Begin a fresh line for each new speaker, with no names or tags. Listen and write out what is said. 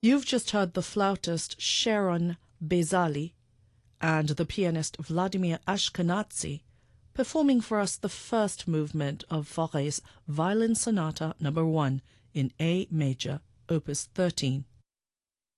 You've just heard the flautist Sharon Bezali and the pianist Vladimir Ashkenazy performing for us the first movement of Fauré's Violin Sonata No. 1 in A major, Opus 13.